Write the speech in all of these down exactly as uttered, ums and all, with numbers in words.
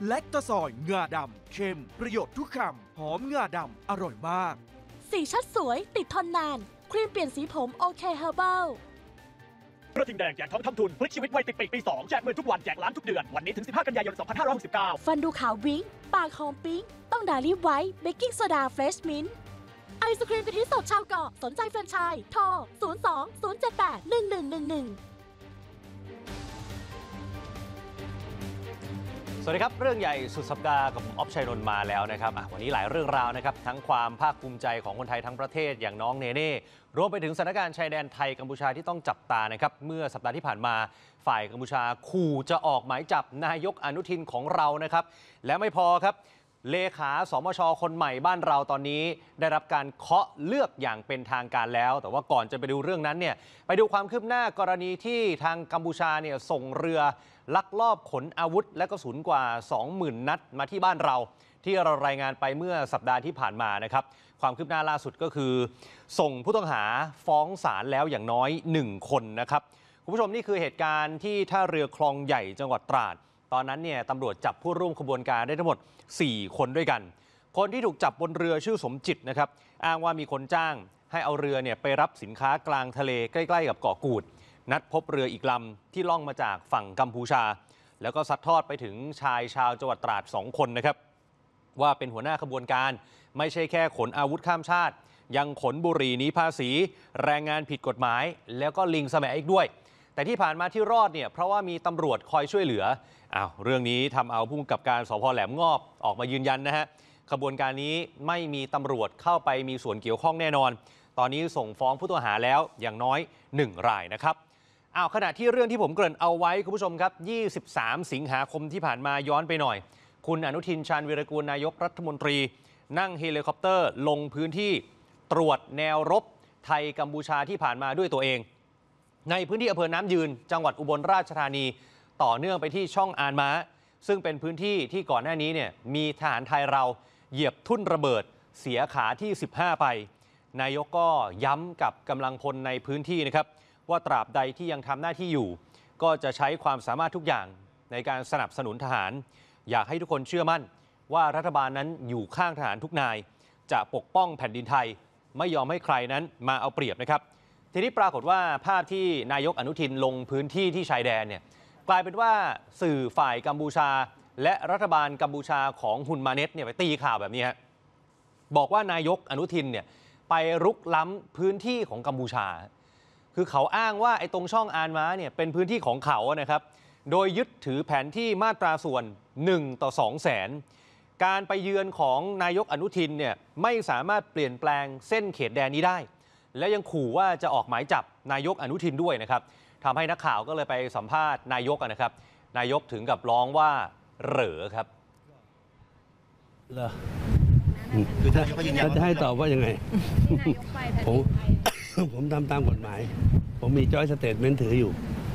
และตะซอยงาดำเค็มประโยชน์ทุกคำหอมงาดำอร่อยมากสีชัดสวยติดทนนานครีมเปลี่ยนสีผมโอเคเฮอร์เบิลกระทิงแดงแจกทองคำทุนพลิกชีวิตวัยติดปีปีสองแจกเงินทุกวันแจกล้านทุกเดือนวันนี้ถึงสิบห้ากันยายนสองพันห้าร้อยหกสิบเก้าฟันดูขาววิ้งปากหอมปิ๊งต้องดาลี่ไวท์เบกกิ้งโซดาเฟรชมินต์ไอศครีมกะทิสดชาวเกาะสนใจแฟรนไชส์โทรศูนย์ สอง ศูนย์ เจ็ด แปด หนึ่ง หนึ่ง หนึ่ง หนึ่งสวัสดีครับเรื่องใหญ่สุดสัปดาห์กับผมอ๊อฟชัยนนท์มาแล้วนะครับวันนี้หลายเรื่องราวนะครับทั้งความภาคภูมิใจของคนไทยทั้งประเทศอย่างน้องเนเน่รวมไปถึงสถานการณ์ชายแดนไทยกัมพูชาที่ต้องจับตานะครับเมื่อสัปดาห์ที่ผ่านมาฝ่ายกัมพูชาขู่จะออกหมายจับนายกอนุทินของเรานะครับและไม่พอครับเลขาสมชคนใหม่บ้านเราตอนนี้ได้รับการเคาะเลือกอย่างเป็นทางการแล้วแต่ว่าก่อนจะไปดูเรื่องนั้นเนี่ยไปดูความคืบหน้ากรณีที่ทางกัมพูชาเนี่ยส่งเรือลักลอบขนอาวุธและกระสุนกว่า สองหมื่น นัดมาที่บ้านเราที่เรารายงานไปเมื่อสัปดาห์ที่ผ่านมานะครับความคืบหน้าล่าสุดก็คือส่งผู้ต้องหาฟ้องศาลแล้วอย่างน้อยหนึ่งคนนะครับคุณผู้ชมนี่คือเหตุการณ์ที่ท่าเรือคลองใหญ่จังหวัดตราดตอนนั้นเนี่ยตำรวจจับผู้ร่วมขบวนการได้ทั้งหมดสี่คนด้วยกันคนที่ถูกจับบนเรือชื่อสมจิตนะครับอ้างว่ามีคนจ้างให้เอาเรือเนี่ยไปรับสินค้ากลางทะเลใกล้ๆกับเกาะกูดนัดพบเรืออีกลำที่ล่องมาจากฝั่งกัมพูชาแล้วก็ซัดทอดไปถึงชายชาวจังหวัดตราดสองคนนะครับว่าเป็นหัวหน้าขบวนการไม่ใช่แค่ขนอาวุธข้ามชาติยังขนบุหรี่หนีภาษีแรงงานผิดกฎหมายแล้วก็ลิงสมัยอีกด้วยแต่ที่ผ่านมาที่รอดเนี่ยเพราะว่ามีตำรวจคอยช่วยเหลืออ้าวเรื่องนี้ทำเอาผู้กำกับการสภ.แหลมงอบออกมายืนยันนะฮะขบวนการนี้ไม่มีตำรวจเข้าไปมีส่วนเกี่ยวข้องแน่นอนตอนนี้ส่งฟ้องผู้ต้องหาแล้วอย่างน้อยหนึ่งรายนะครับอ้าวขณะที่เรื่องที่ผมเกริ่นเอาไว้คุณผู้ชมครับยี่สิบสามสิงหาคมที่ผ่านมาย้อนไปหน่อยคุณอนุทินชาญวีรกูลนายกรัฐมนตรีนั่งเฮลิคอปเตอร์ลงพื้นที่ตรวจแนวรบไทยกัมพูชาที่ผ่านมาด้วยตัวเองในพื้นที่อำเภอน้ำยืนจังหวัดอุบลราชธานีต่อเนื่องไปที่ช่องอานม้าซึ่งเป็นพื้นที่ที่ก่อนหน้านี้เนี่ยมีทหารไทยเราเหยียบทุ่นระเบิดเสียขาที่สิบห้าไปนายกก็ย้ำกับกำลังพลในพื้นที่นะครับว่าตราบใดที่ยังทำหน้าที่อยู่ก็จะใช้ความสามารถทุกอย่างในการสนับสนุนทหารอยากให้ทุกคนเชื่อมั่นว่ารัฐบาลนั้นอยู่ข้างทหารทุกนายจะปกป้องแผ่นดินไทยไม่ยอมให้ใครนั้นมาเอาเปรียบนะครับทีนี้ปรากฏว่าภาพที่นายกอนุทินลงพื้นที่ที่ชายแดนเนี่ยกลายเป็นว่าสื่อฝ่ายกัมพูชาและรัฐบาลกัมพูชาของฮุนมาเน็ตเนี่ยไปตีข่าวแบบนี้ฮะบอกว่านายกอนุทินเนี่ยไปรุกล้ำพื้นที่ของกัมพูชาคือเขาอ้างว่าไอ้ตรงช่องอานม้าเนี่ยเป็นพื้นที่ของเขานะครับโดยยึดถือแผนที่มาตราส่วนหนึ่งต่อสองแสนการไปเยือนของนายกอนุทินเนี่ยไม่สามารถเปลี่ยนแปลงเส้นเขตแดนนี้ได้และยังขู่ว่าจะออกหมายจับนายกอนุทินด้วยนะครับทำให้นักข่าวก็เลยไปสัมภาษณ์นายกนะครับนายกถึงกับร้องว่าเหรอครับเหรอคือถ้าจะให้ตอบว่ายังไงผมผมทำตามกฎหมายผมมีจอยสเตทเมนต์ถืออยู่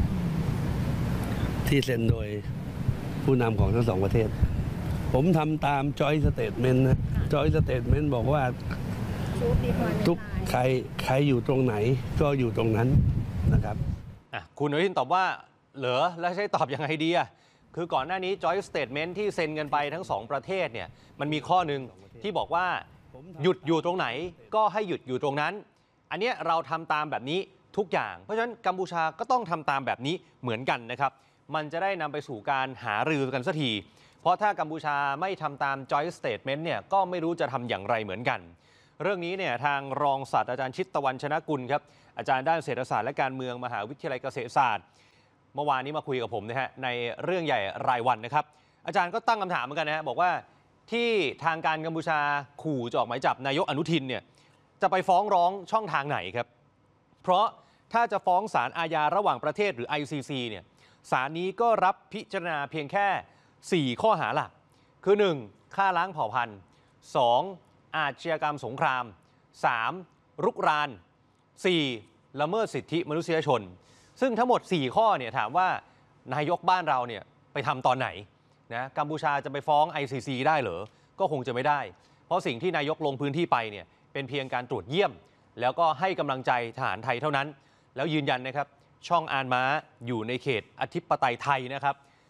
ที่เซ็นโดยผู้นำของทั้งสองประเทศผมทำตามจอยสเตทเมนต์นะจอยสเตทเมนต์บอกว่าทุกใครใครอยู่ตรงไหนก็อยู่ตรงนั้นนะครับคุณอนุทินตอบว่าเหรอแล้วใช้ตอบยังไงดีอ่ะคือก่อนหน้านี้ Joint Statement ที่เซ็นกันไปทั้งสองประเทศเนี่ยมันมีข้อหนึ่งที่บอกว่าหยุดอยู่ตรงไหนก็ให้หยุดอยู่ตรงนั้นอันนี้เราทำตามแบบนี้ทุกอย่างเพราะฉะนั้นกัมพูชาก็ต้องทำตามแบบนี้เหมือนกันนะครับมันจะได้นำไปสู่การหารือกันสักทีเพราะถ้ากัมพูชาไม่ทำตาม Joint Statement เนี่ยก็ไม่รู้จะทำอย่างไรเหมือนกันเรื่องนี้เนี่ยทางรองศาสตราจารย์ชิตตะวันชนะกุลครับอาจารย์ด้านเศรษฐศาสตร์และการเมืองมหาวิทยาลัยเกษตรศาสตร์เมื่อวานนี้มาคุยกับผมนะฮะในเรื่องใหญ่รายวันนะครับอาจารย์ก็ตั้งคำถามเหมือนกันนะฮะบอกว่าที่ทางการกัมพูชาขู่จะออกหมายจับนายกอนุทินเนี่ยจะไปฟ้องร้องช่องทางไหนครับเพราะถ้าจะฟ้องศาลอาญาระหว่างประเทศหรือ ไอ ซี ซี เนี่ยศาลนี้ก็รับพิจารณาเพียงแค่สี่ข้อหาหลักคือหนึ่งฆ่าล้างเผ่าพันธุ์สองอาชญากรรมสงครามสามรุกรานสี่ละเมิดสิทธิมนุษยชนซึ่งทั้งหมดสี่ข้อเนี่ยถามว่านายกบ้านเราเนี่ยไปทำตอนไหนนะกัมพูชาจะไปฟ้อง ไอ ซี ซี ได้เหรอก็คงจะไม่ได้เพราะสิ่งที่นายกลงพื้นที่ไปเนี่ยเป็นเพียงการตรวจเยี่ยมแล้วก็ให้กำลังใจทหารไทยเท่านั้นแล้วยืนยันนะครับช่องอานม้าอยู่ในเขตอธิปไตยไทยนะครับ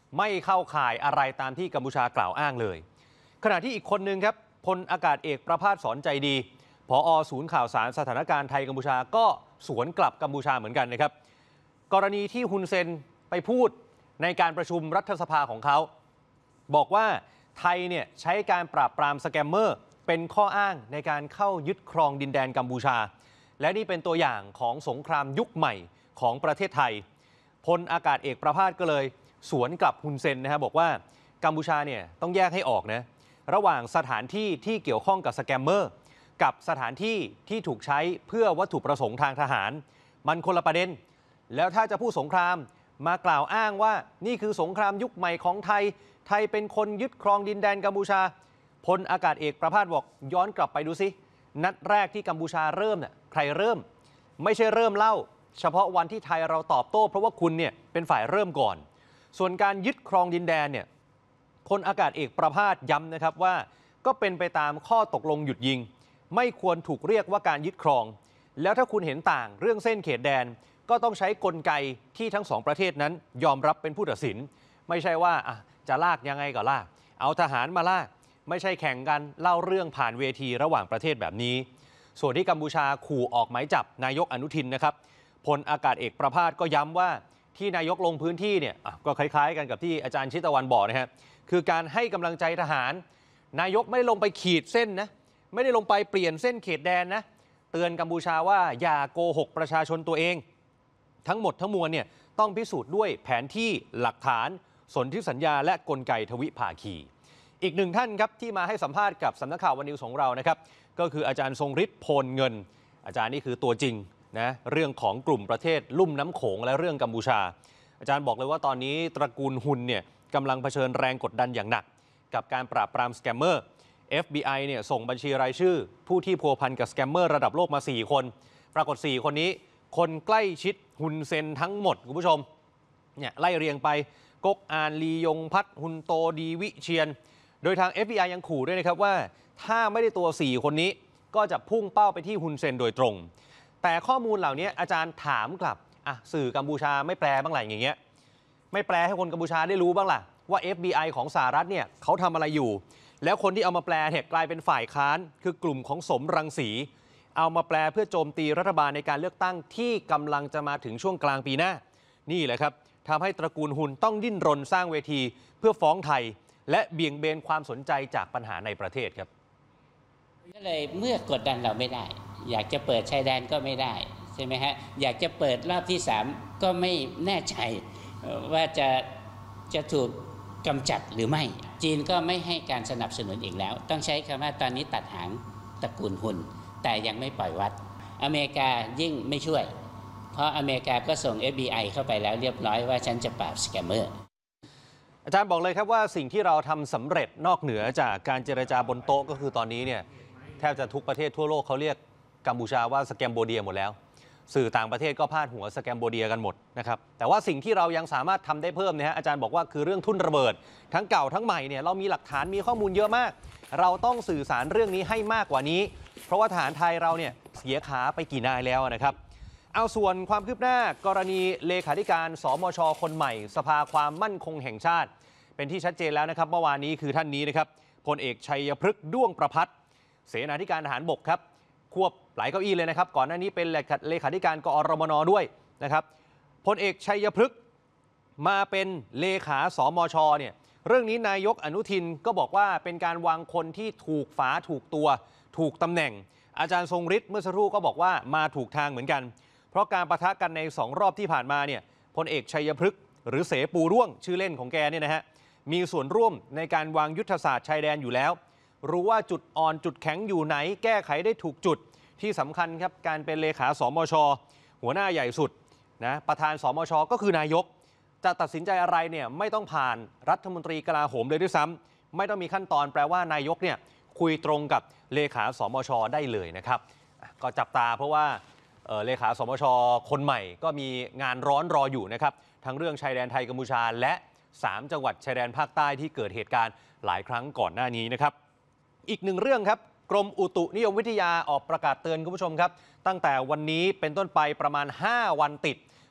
ไม่เข้าข่ายอะไรตามที่กัมพูชากล่าวอ้างเลยขณะที่อีกคนนึงครับพลอากาศเอกประภาสสอนใจดีผอ.ศูนย์ข่าวสารสถานการณ์ไทยกัมพูชาก็สวนกลับกัมพูชาเหมือนกันนะครับกรณีที่ฮุนเซนไปพูดในการประชุมรัฐสภาของเขาบอกว่าไทยเนี่ยใช้การปราบปรามสแกมเมอร์เป็นข้ออ้างในการเข้ายึดครองดินแดนกัมพูชาและนี่เป็นตัวอย่างของสงครามยุคใหม่ของประเทศไทยพลอากาศเอกประภาสก็เลยสวนกลับฮุนเซนนะครับบอกว่ากัมพูชาเนี่ยต้องแยกให้ออกนะระหว่างสถานที่ที่เกี่ยวข้องกับสแกมเมอร์กับสถานที่ที่ถูกใช้เพื่อวัตถุประสงค์ทางทหารมันคนละประเด็นแล้วถ้าจะพูดสงครามมากล่าวอ้างว่านี่คือสงครามยุคใหม่ของไทยไทยเป็นคนยึดครองดินแดนกัมพูชาพลอากาศเอกประภาสบอกย้อนกลับไปดูสินัดแรกที่กัมพูชาเริ่มเนี่ยใครเริ่มไม่ใช่เริ่มเล่าเฉพาะวันที่ไทยเราตอบโต้เพราะว่าคุณเนี่ยเป็นฝ่ายเริ่มก่อนส่วนการยึดครองดินแดนเนี่ยพลอากาศเอกประภาสย้ำนะครับว่าก็เป็นไปตามข้อตกลงหยุดยิงไม่ควรถูกเรียกว่าการยึดครองแล้วถ้าคุณเห็นต่างเรื่องเส้นเขตแดนก็ต้องใช้กลไกที่ทั้งสองประเทศนั้นยอมรับเป็นผู้ตัดสินไม่ใช่ว่าอ่ะจะลากยังไงก็ลากเอาทหารมาลากไม่ใช่แข่งกันเล่าเรื่องผ่านเวทีระหว่างประเทศแบบนี้ส่วนที่กัมพูชาขู่ออกหมายจับนายกอนุทินนะครับพลอากาศเอกประภาสก็ย้ำว่าที่นายกลงพื้นที่เนี่ยก็คล้ายๆกันกับที่อาจารย์ชิตวรรณบอกนะฮะคือการให้กำลังใจทหารนายกไม่ได้ลงไปขีดเส้นนะไม่ได้ลงไปเปลี่ยนเส้นเขตแดนนะเตือนกัมพูชาว่าอย่าโกหกประชาชนตัวเองทั้งหมดทั้งมวลเนี่ยต้องพิสูจน์ด้วยแผนที่หลักฐานสนธิสัญญาและกลไกทวิภาคีอีกหนึ่งท่านครับที่มาให้สัมภาษณ์กับสำนักข่าววันนิวส์ของเรานะครับก็คืออาจารย์ทรงฤทธิ์โพลเงินอาจารย์นี่คือตัวจริงนะเรื่องของกลุ่มประเทศลุ่มน้ำโขงและเรื่องกัมพูชาอาจารย์บอกเลยว่าตอนนี้ตระกูลฮุนเนี่ยกำลังเผชิญแรงกดดันอย่างหนักกับการปราบปรามสแกมเมอร์ เอฟ บี ไอ เนี่ยส่งบัญชีรายชื่อผู้ที่พัวพันกับสแกมเมอร์ระดับโลกมาสี่คนปรากฏสี่คนนี้คนใกล้ชิดฮุนเซนทั้งหมดคุณผู้ชมเนี่ยไล่เรียงไปก๊กอานลียงพัฒฮุนโตดีวิเชียนโดยทาง เอฟ บี ไอ ยังขู่ด้วยนะครับว่าถ้าไม่ได้ตัวสี่คนนี้ก็จะพุ่งเป้าไปที่ฮุนเซนโดยตรงแต่ข้อมูลเหล่านี้อาจารย์ถามกลับอ่ะสื่อกัมพูชาไม่แปลบ้างไรอย่างเงี้ยไม่แปลให้คนกัมพูชาได้รู้บ้างล่ะว่า เอฟ บี ไอ ของสหรัฐเนี่ยเขาทำอะไรอยู่แล้วคนที่เอามาแปลเนี่ยกลายเป็นฝ่ายค้านคือกลุ่มของสมรังสีเอามาแปลเพื่อโจมตีรัฐบาลในการเลือกตั้งที่กำลังจะมาถึงช่วงกลางปีหน้านี่แหละครับทำให้ตระกูลฮุนต้องดิ้นรนสร้างเวทีเพื่อฟ้องไทยและเบี่ยงเบนความสนใจจากปัญหาในประเทศครับก็เลยเมื่อกดดันเราไม่ได้อยากจะเปิดชายแดนก็ไม่ได้ใช่ไหมฮะอยากจะเปิดรอบที่สามก็ไม่แน่ใจว่าจะจะถูกกำจัดหรือไม่จีนก็ไม่ให้การสนับสนุนอีกแล้วต้องใช้คำว่าตอนนี้ตัดหางตระกูลฮุนแต่ยังไม่ปล่อยวัดอเมริกายิ่งไม่ช่วยเพราะอเมริกาก็ส่ง เอฟ บี ไอ เข้าไปแล้วเรียบร้อยว่าฉันจะปราบสแกมเมอร์อาจารย์บอกเลยครับว่าสิ่งที่เราทำสำเร็จนอกเหนือจากการเจรจาบนโต๊ะก็คือตอนนี้เนี่ยแทบจะทุกประเทศทั่วโลกเขาเรียกกัมพูชาว่าสแกมโบเดียหมดแล้วสื่อต่างประเทศก็พาดหัวสแกมโบเดียกันหมดนะครับแต่ว่าสิ่งที่เรายังสามารถทำได้เพิ่มนะฮะอาจารย์บอกว่าคือเรื่องทุ่นระเบิดทั้งเก่าทั้งใหม่เนี่ยเรามีหลักฐานมีข้อมูลเยอะมากเราต้องสื่อสารเรื่องนี้ให้มากกว่านี้เพราะว่าทหารไทยเราเนี่ยเสียขาไปกี่นายแล้วนะครับเอาส่วนความคืบหน้ากรณีเลขาธิการสมช.คนใหม่สภาความมั่นคงแห่งชาติเป็นที่ชัดเจนแล้วนะครับเมื่อวานนี้คือท่านนี้นะครับพลเอกชัยพฤกษ์ด้วงประภัตรเสนาธิการทหารบกครับควบหลายเก้าอี้เลยนะครับก่อนหน้านี้เป็นเลขาธิการกอรมนด้วยนะครับพลเอกชัยพฤกษ์มาเป็นเลขาสมช.เนี่ยเรื่องนี้นายกอนุทินก็บอกว่าเป็นการวางคนที่ถูกฝาถูกตัวถูกตำแหน่งอาจารย์ทรงฤทธิ์เมื่อสักครู่ก็บอกว่ามาถูกทางเหมือนกันเพราะการปะทะกันในสองรอบที่ผ่านมาเนี่ยพลเอกชัยพฤกษ์หรือเสปูร่วงชื่อเล่นของแกเนี่ยนะฮะมีส่วนร่วมในการวางยุทธศาสตร์ชายแดนอยู่แล้วรู้ว่าจุดอ่อนจุดแข็งอยู่ไหนแก้ไขได้ถูกจุดที่สำคัญครับการเป็นเลขาสมช.หัวหน้าใหญ่สุดนะประธานสมช.ก็คือนายกจะตัดสินใจอะไรเนี่ยไม่ต้องผ่านรัฐมนตรีกลาโหมเลยด้วยซ้ำไม่ต้องมีขั้นตอนแปลว่านายกเนี่ยคุยตรงกับเลขาสมช.ได้เลยนะครับก็จับตาเพราะว่าเอ่อเลขาสมช.คนใหม่ก็มีงานร้อนรออยู่นะครับทั้งเรื่องชายแดนไทยกัมพูชาและสามจังหวัดชายแดนภาคใต้ที่เกิดเหตุการณ์หลายครั้งก่อนหน้านี้นะครับอีกหนึ่งเรื่องครับกรมอุตุนิยมวิทยาออกประกาศเตือนคุณผู้ชมครับตั้งแต่วันนี้เป็นต้นไปประมาณห้าวันติด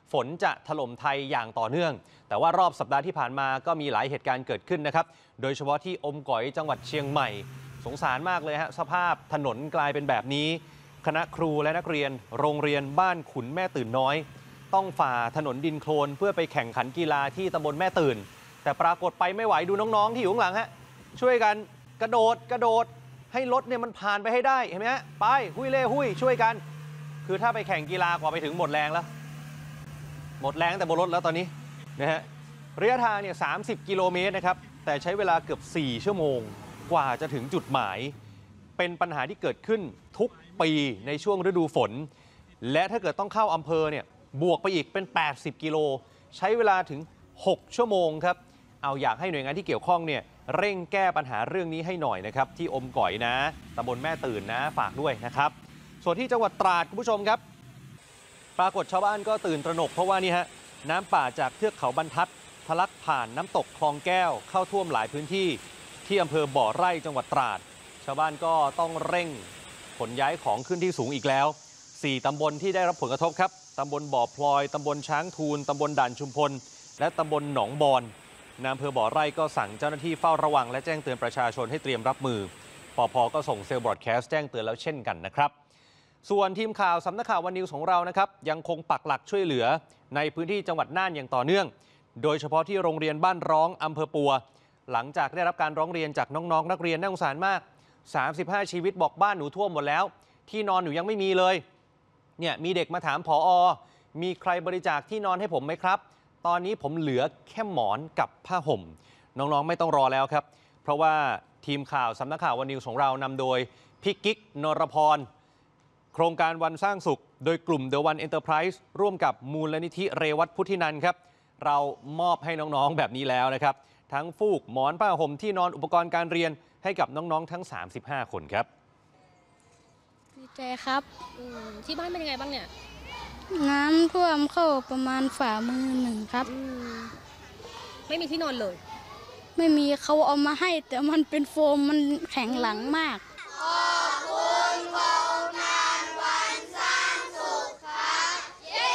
ฝนจะถล่มไทยอย่างต่อเนื่องแต่ว่ารอบสัปดาห์ที่ผ่านมาก็มีหลายเหตุการณ์เกิดขึ้นนะครับโดยเฉพาะที่อมก๋อยจังหวัดเชียงใหม่สงสารมากเลยฮะสภาพถนนกลายเป็นแบบนี้คณะครูและนักเรียนโรงเรียนบ้านขุนแม่ตื่นน้อยต้องฝ่าถนนดินโคลนเพื่อไปแข่งขันกีฬาที่ตำบลแม่ตื่นแต่ปรากฏไปไม่ไหวดูน้องๆที่อยู่ข้างหลังฮะช่วยกันกระโดดกระโดดให้รถเนี่ยมันผ่านไปให้ได้เห็นไหมฮะไปหุ้ยเล่หุ้ยช่วยกันคือถ้าไปแข่งกีฬากว่าไปถึงหมดแรงแล้วหมดแรงแต่บนรถแล้วตอนนี้นะฮะระยะทางเนี่ยสามสิบกิโลเมตรนะครับแต่ใช้เวลาเกือบสี่ชั่วโมงกว่าจะถึงจุดหมายเป็นปัญหาที่เกิดขึ้นทุกปีในช่วงฤดูฝนและถ้าเกิดต้องเข้าอำเภอเนี่ยบวกไปอีกเป็นแปดสิบกิโลใช้เวลาถึงหกชั่วโมงครับเอาอยากให้หน่วยงานที่เกี่ยวข้องเนี่ยเร่งแก้ปัญหาเรื่องนี้ให้หน่อยนะครับที่อมก๋อยนะตำบลแม่ตื่นนะฝากด้วยนะครับส่วนที่จังหวัดตราดคุณผู้ชมครับปรากฏชาวบ้านก็ตื่นตระหนกเพราะว่านี่ฮะน้ำป่าจากเทือกเขาบรรทัดทะลักผ่านน้ำตกคลองแก้วเข้าท่วมหลายพื้นที่ที่อำเภอบ่อไร่จังหวัดตราดชาวบ้านก็ต้องเร่งขนย้ายของขึ้นที่สูงอีกแล้วสี่ตำบลที่ได้รับผลกระทบครับตำบลบ่อพลอยตำบลช้างทูลตำบลด่านชุมพลและตำบลหนองบอนนายอำเภอบ่อไร่ก็สั่งเจ้าหน้าที่เฝ้าระวังและแจ้งเตือนประชาชนให้เตรียมรับมือปภ.ก็ส่งเซลล์บรอดแคสต์แจ้งเตือนแล้วเช่นกันนะครับส่วนทีมข่าวสำนักข่าววันนิวส์ของเรานะครับยังคงปักหลักช่วยเหลือในพื้นที่จังหวัดน่านอย่างต่อเนื่องโดยเฉพาะที่โรงเรียนบ้านร้องอำเภอปัวหลังจากได้รับการร้องเรียนจากน้องๆ นักเรียนน่าสงสารมากสามสิบห้าชีวิตบอกบ้านหนูท่วมหมดแล้วที่นอนหนูยังไม่มีเลยเนี่ยมีเด็กมาถามผอ.มีใครบริจาคที่นอนให้ผมไหมครับตอนนี้ผมเหลือแค่หมอนกับผ้าห่มน้องๆไม่ต้องรอแล้วครับเพราะว่าทีมข่าวสำนักข่าววันนิวส์ของเรานำโดยพี่กิ๊กนรพรโครงการวันสร้างสุขโดยกลุ่ม The One Enterprise ร่วมกับมูลนิธิเรวัตพุทธินันท์ครับเรามอบให้น้องๆแบบนี้แล้วนะครับทั้งฟูกหมอนผ้าห่มที่นอนอุปกรณ์การเรียนให้กับน้องๆทั้งสามสิบห้าคนครับดีใจครับที่บ้านเป็นยังไงบ้างเนี่ยน้ำท่วมเข้าประมาณฝ่ามือหนึ่งครับไม่มีที่นอนเลยไม่มีเขาเอามาให้แต่มันเป็นโฟมมันแข็งหลังมากขอบคุณโครงการวันสร้างสุขครับเย้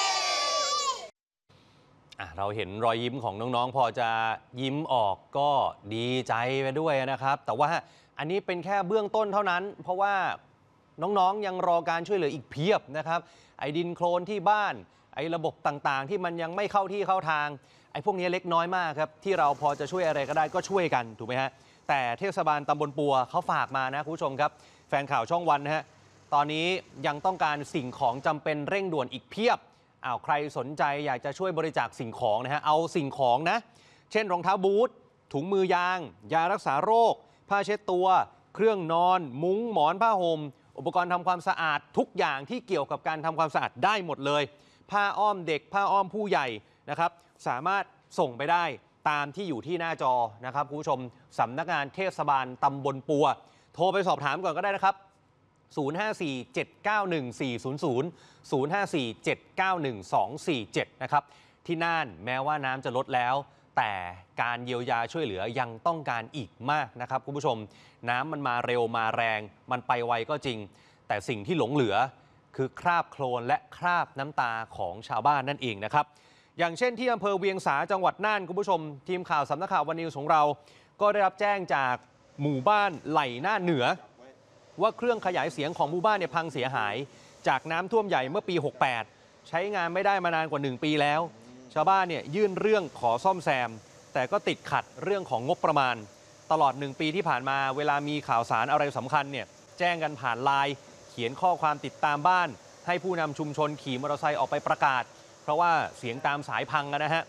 เราเห็นรอยยิ้มของน้องๆพอจะยิ้มออกก็ดีใจไปด้วยนะครับแต่ว่าอันนี้เป็นแค่เบื้องต้นเท่านั้นเพราะว่าน้องๆยังรอการช่วยเหลืออีกเพียบนะครับไอ้ดินโคลนที่บ้านไอ้ระบบต่างๆที่มันยังไม่เข้าที่เข้าทางไอ้พวกนี้เล็กน้อยมากครับที่เราพอจะช่วยอะไรก็ได้ก็ช่วยกันถูกไหมฮะแต่เทศบาลตำบลปัวเขาฝากมานะคุณผู้ชมครับแฟนข่าวช่องวันนะฮะตอนนี้ยังต้องการสิ่งของจำเป็นเร่งด่วนอีกเพียบอ้าวใครสนใจอยากจะช่วยบริจาคสิ่งของนะฮะเอาสิ่งของนะเช่นรองเท้าบูทถุงมือยางยารักษาโรคผ้าเช็ดตัวเครื่องนอนมุ้งหมอนผ้าห่มอุปกรณ์ทำความสะอาดทุกอย่างที่เกี่ยวกับการทำความสะอาดได้หมดเลยผ้าอ้อมเด็กผ้าอ้อมผู้ใหญ่นะครับสามารถส่งไปได้ตามที่อยู่ที่หน้าจอนะครับคุณผู้ชมสำนักงานเทศบาลตำบลปัวโทรไปสอบถามก่อนก็ได้นะครับศูนย์ ห้า สี่ เจ็ด เก้า หนึ่ง สี่ ศูนย์ ศูนย์ ศูนย์ ห้า สี่ เจ็ด เก้า หนึ่ง สอง สี่ เจ็ดนะครับที่น่านแม้ว่าน้ำจะลดแล้วแต่การเยียวยาช่วยเหลือยังต้องการอีกมากนะครับคุณผู้ชมน้ำมันมาเร็วมาแรงมันไปไวก็จริงแต่สิ่งที่หลงเหลือคือคราบโคลนและคราบน้ำตาของชาวบ้านนั่นเองนะครับอย่างเช่นที่อำเภอเวียงสาจังหวัดน่านคุณผู้ชมทีมข่าวสำนักข่าววันนิวส์ของเราก็ได้รับแจ้งจากหมู่บ้านไหล่หน้าเหนือว่าเครื่องขยายเสียงของหมู่บ้านเนี่ยพังเสียหายจากน้ำท่วมใหญ่เมื่อปีหกสิบแปดใช้งานไม่ได้มานานกว่าหนึ่งปีแล้วชาวบ้านเนี่ยยื่นเรื่องขอซ่อมแซมแต่ก็ติดขัดเรื่องของงบประมาณตลอดหนึ่งปีที่ผ่านมาเวลามีข่าวสารอะไรสำคัญเนี่ยแจ้งกันผ่านไลน์เขียนข้อความติดตามบ้านให้ผู้นำชุมชนขี่มอเตอร์ไซค์ออกไปประกาศเพราะว่าเสียงตามสายพังนะฮะ